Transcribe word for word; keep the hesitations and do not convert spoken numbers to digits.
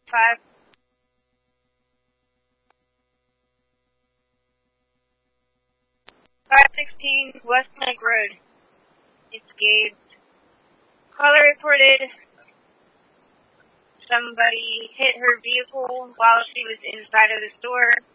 five. five sixteen West Lake Road. It's Gabe. Caller reported somebody hit her vehicle while she was inside of the store.